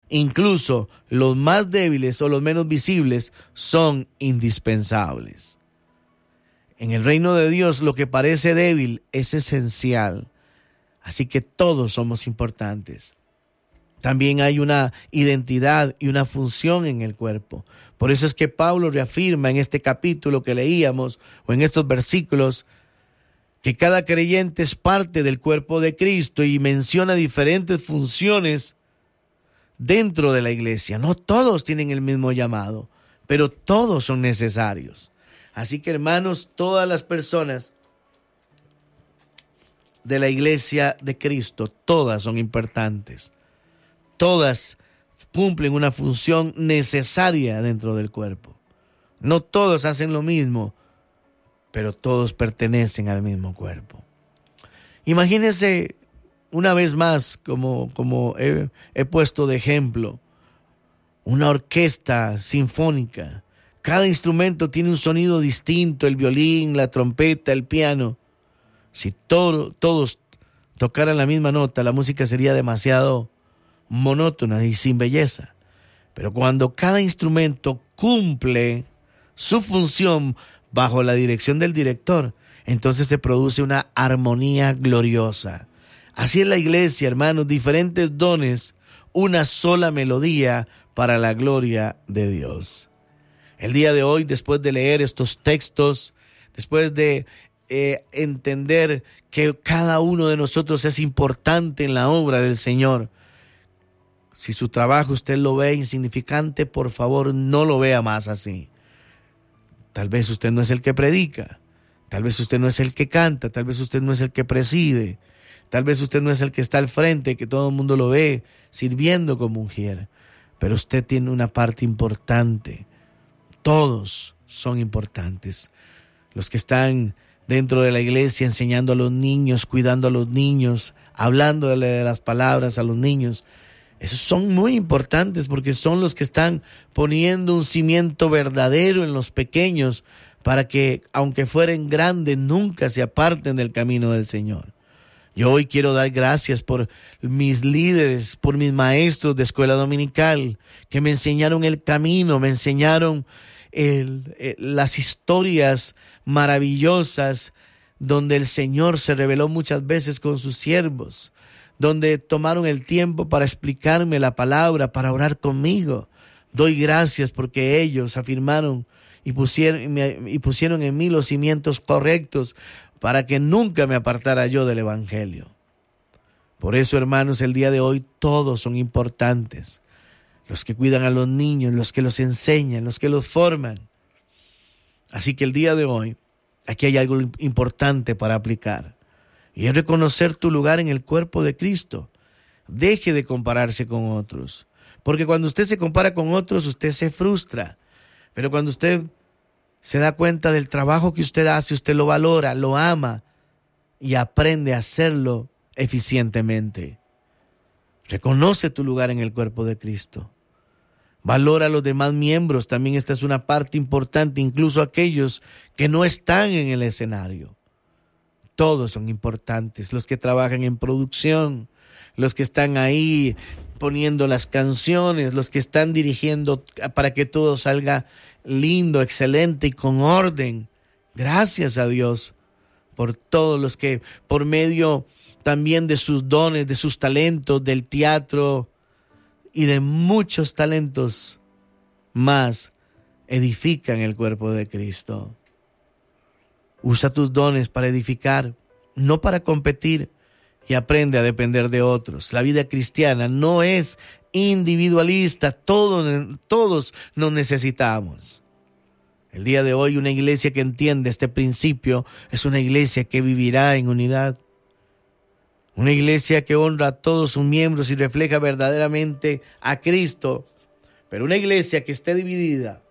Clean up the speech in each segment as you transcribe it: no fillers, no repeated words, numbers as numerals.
incluso los más débiles o los menos visibles, son indispensables. En el reino de Dios, lo que parece débil es esencial. Así que todos somos importantes. También hay una identidad y una función en el cuerpo. Por eso es que Pablo reafirma en este capítulo que leíamos, o en estos versículos, que cada creyente es parte del cuerpo de Cristo y menciona diferentes funciones dentro de la iglesia. No todos tienen el mismo llamado, pero todos son necesarios. Así que, hermanos, todas las personas de la iglesia de Cristo, todas son importantes. Todas cumplen una función necesaria dentro del cuerpo. No todos hacen lo mismo, pero todos pertenecen al mismo cuerpo. Imagínense una vez más, como he puesto de ejemplo, una orquesta sinfónica. Cada instrumento tiene un sonido distinto, el violín, la trompeta, el piano. Si todos tocaran la misma nota, la música sería demasiado monótona y sin belleza. Pero cuando cada instrumento cumple su función bajo la dirección del director, entonces se produce una armonía gloriosa. Así es la iglesia, hermanos, diferentes dones, una sola melodía para la gloria de Dios. El día de hoy, después de leer estos textos, después de entender que cada uno de nosotros es importante en la obra del Señor, si su trabajo usted lo ve insignificante, por favor no lo vea más así. Tal vez usted no es el que predica, tal vez usted no es el que canta, tal vez usted no es el que preside, tal vez usted no es el que está al frente, que todo el mundo lo ve sirviendo como mujer, pero usted tiene una parte importante. Todos son importantes. Los que están dentro de la iglesia enseñando a los niños, cuidando a los niños, hablándole de las palabras a los niños, esos son muy importantes porque son los que están poniendo un cimiento verdadero en los pequeños para que, aunque fueren grandes, nunca se aparten del camino del Señor. Yo hoy quiero dar gracias por mis líderes, por mis maestros de escuela dominical, que me enseñaron el camino, me enseñaron las historias maravillosas donde el Señor se reveló muchas veces con sus siervos, donde tomaron el tiempo para explicarme la palabra, para orar conmigo. Doy gracias porque ellos afirmaron y pusieron en mí los cimientos correctos para que nunca me apartara yo del Evangelio. Por eso, hermanos, el día de hoy todos son importantes. Los que cuidan a los niños, los que los enseñan, los que los forman. Así que el día de hoy, aquí hay algo importante para aplicar. Y es reconocer tu lugar en el cuerpo de Cristo. Deje de compararse con otros. Porque cuando usted se compara con otros, usted se frustra. Pero cuando usted se da cuenta del trabajo que usted hace, usted lo valora, lo ama y aprende a hacerlo eficientemente. Reconoce tu lugar en el cuerpo de Cristo. Valora a los demás miembros. También esta es una parte importante, incluso aquellos que no están en el escenario. Todos son importantes, los que trabajan en producción, los que están ahí poniendo las canciones, los que están dirigiendo para que todo salga lindo, excelente y con orden. Gracias a Dios por todos los que, por medio también de sus dones, de sus talentos, del teatro y de muchos talentos más, edifican el cuerpo de Cristo. Usa tus dones para edificar, no para competir, y aprende a depender de otros. La vida cristiana no es individualista, todos nos necesitamos. El día de hoy una iglesia que entiende este principio es una iglesia que vivirá en unidad. Una iglesia que honra a todos sus miembros y refleja verdaderamente a Cristo. Pero una iglesia que esté dividida,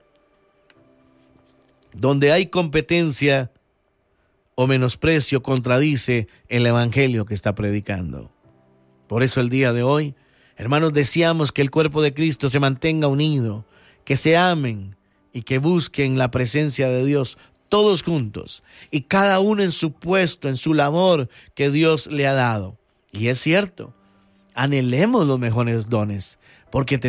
donde hay competencia o menosprecio, contradice el evangelio que está predicando. Por eso el día de hoy, hermanos, deseamos que el cuerpo de Cristo se mantenga unido, que se amen y que busquen la presencia de Dios todos juntos y cada uno en su puesto, en su labor que Dios le ha dado. Y es cierto, anhelemos los mejores dones, porque